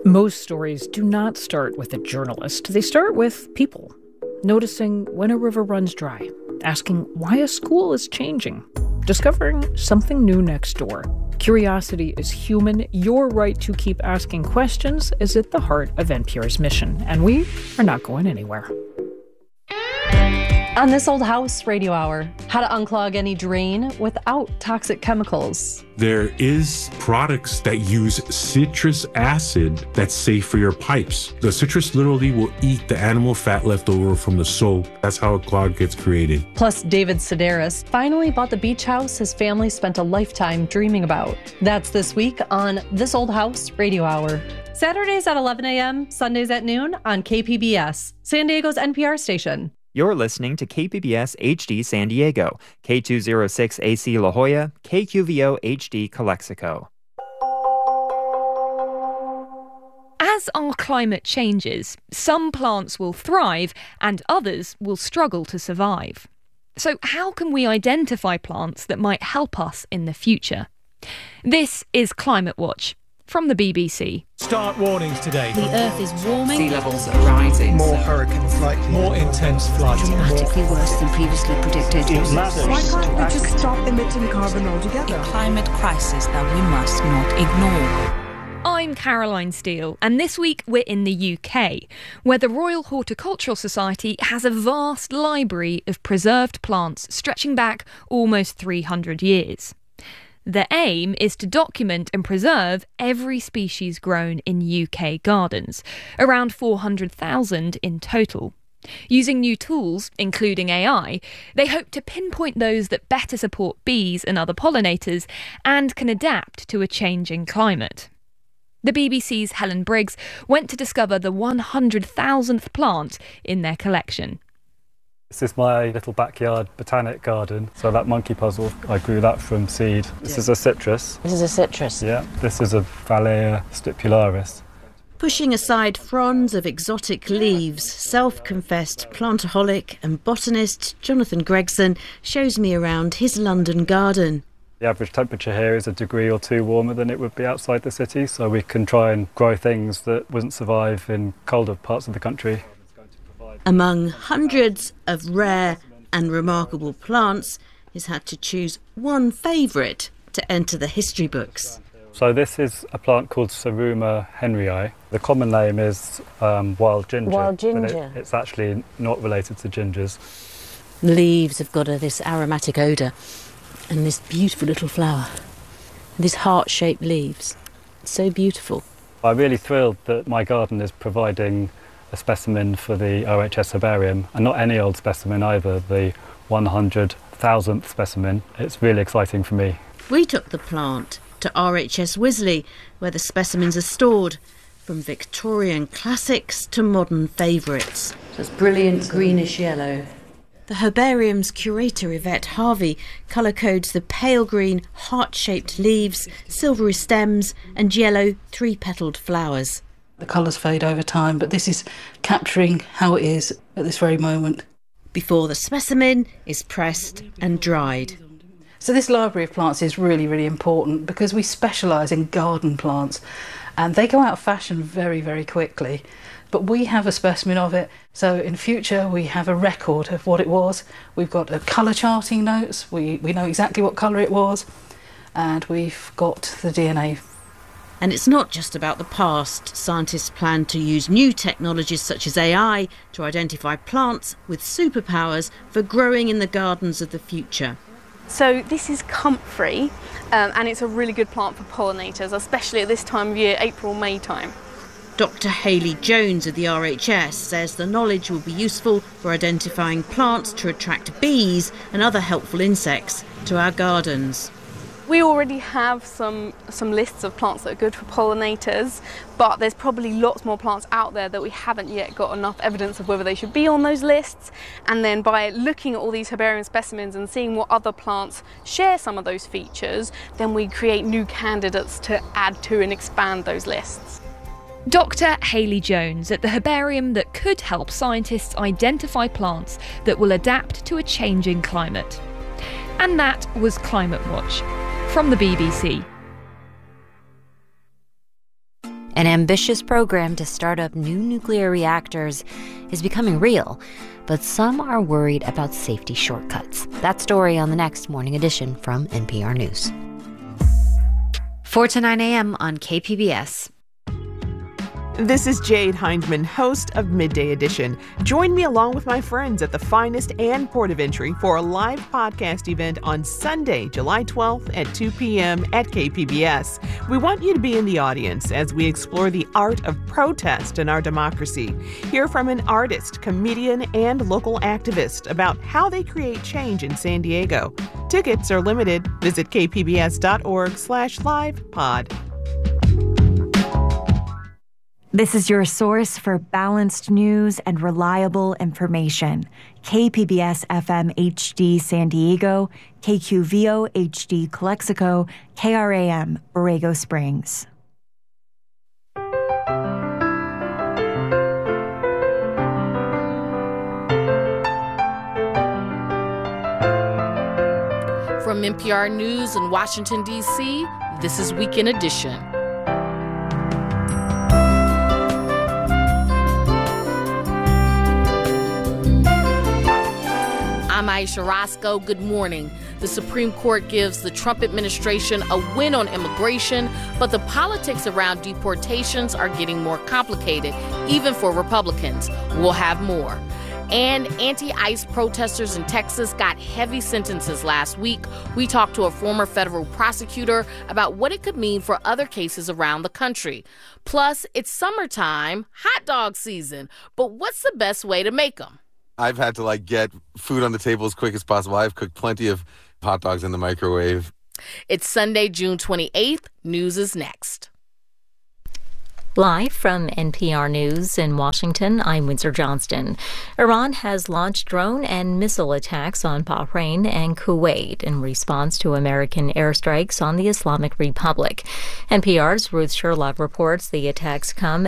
Most stories do not start with a journalist. They start with people, noticing when a river runs dry, asking why a school is changing, discovering something new next door. Curiosity is human. Your right to keep asking questions is at the heart of NPR's mission, and we are not going anywhere. On This Old House Radio Hour, how to unclog any drain without toxic chemicals. There is products that use citrus acid that's safe for your pipes. The citrus literally will eat the animal fat left over from the soap. That's how a clog gets created. Plus, David Sedaris finally bought the beach house his family spent a lifetime dreaming about. That's this week on This Old House Radio Hour. Saturdays at 11 a.m., Sundays at noon on KPBS, San Diego's NPR station. You're listening to KPBS HD San Diego, K206 AC La Jolla, KQVO HD Calexico. As our climate changes, some plants will thrive and others will struggle to survive. So how can we identify plants that might help us in the future? This is Climate Watch from the BBC. Start warnings today. The Earth is warming. Sea levels are rising. More hurricanes likely. More intense floods. Dramatically worse than previously predicted. Why can't we just stop emitting carbon altogether? A climate crisis that we must not ignore. I'm Caroline Steele, and this week we're in the UK, where the Royal Horticultural Society has a vast library of preserved plants stretching back almost 300 years. The aim is to document and preserve every species grown in UK gardens, around 400,000 in total. Using new tools, including AI, they hope to pinpoint those that better support bees and other pollinators and can adapt to a changing climate. The BBC's Helen Briggs went to discover the 100,000th plant in their collection. This is my little backyard botanic garden. So that monkey puzzle, I grew that from seed. This is a citrus. This is a citrus. Yeah, this is a Phalea stipularis. Pushing aside fronds of exotic leaves, self-confessed plantaholic and botanist Jonathan Gregson shows me around his London garden. The average temperature here is a degree or two warmer than it would be outside the city, so we can try and grow things that wouldn't survive in colder parts of the country. Among hundreds of rare and remarkable plants, he's had to choose one favourite to enter the history books. So this is a plant called Seruma henryi. The common name is wild ginger. Wild ginger. But it's actually not related to gingers. The leaves have got this aromatic odour and this beautiful little flower. These heart-shaped leaves. It's so beautiful. I'm really thrilled that my garden is providing a specimen for the OHS herbarium, and not any old specimen either, the 100,000th specimen. It's really exciting for me. We took the plant to RHS Wisley, where the specimens are stored, from Victorian classics to modern favourites. So it's brilliant greenish yellow. The herbarium's curator Yvette Harvey colour codes the pale green heart-shaped leaves, silvery stems and yellow three-petalled flowers. The colours fade over time, but this is capturing how it is at this very moment. Before the specimen is pressed and dried. So this library of plants is really, really important because we specialise in garden plants and they go out of fashion very, very quickly. But we have a specimen of it, so in future we have a record of what it was. We've got a colour charting notes, we know exactly what colour it was, and we've got the DNA. And it's not just about the past. Scientists plan to use new technologies such as AI to identify plants with superpowers for growing in the gardens of the future. So this is comfrey, and it's a really good plant for pollinators, especially at this time of year, April, May time. Dr. Hayley Jones of the RHS says the knowledge will be useful for identifying plants to attract bees and other helpful insects to our gardens. We already have some lists of plants that are good for pollinators, but there's probably lots more plants out there that we haven't yet got enough evidence of whether they should be on those lists. And then by looking at all these herbarium specimens and seeing what other plants share some of those features, then we create new candidates to add to and expand those lists. Dr. Hayley Jones at the herbarium that could help scientists identify plants that will adapt to a changing climate. And that was Climate Watch from the BBC. An ambitious program to start up new nuclear reactors is becoming real, but some are worried about safety shortcuts. That story on the next Morning Edition from NPR News. 4 to 9 a.m. on KPBS. This is Jade Hindman, host of Midday Edition. Join me along with my friends at the Finest and Port of Entry for a live podcast event on Sunday, July 12th at 2 p.m. at KPBS. We want you to be in the audience as we explore the art of protest in our democracy. Hear from an artist, comedian, and local activist about how they create change in San Diego. Tickets are limited. Visit kpbs.org/livepod. This is your source for balanced news and reliable information. KPBS FM HD San Diego, KQVO HD Calexico, KRAM Borrego Springs. From NPR News in Washington, D.C., this is Weekend Edition. I'm Aisha Roscoe. Good morning. The Supreme Court gives the Trump administration a win on immigration, but the politics around deportations are getting more complicated, even for Republicans. We'll have more. And anti-ICE protesters in Texas got heavy sentences last week. We talked to a former federal prosecutor about what it could mean for other cases around the country. Plus, it's summertime, hot dog season. But what's the best way to make them? I've had to get food on the table as quick as possible. I've cooked plenty of hot dogs in the microwave. It's Sunday, June 28th. News is next. Live from NPR News in Washington, I'm Windsor Johnston. Iran has launched drone and missile attacks on Bahrain and Kuwait in response to American airstrikes on the Islamic Republic. NPR's Ruth Sherlock reports the attacks come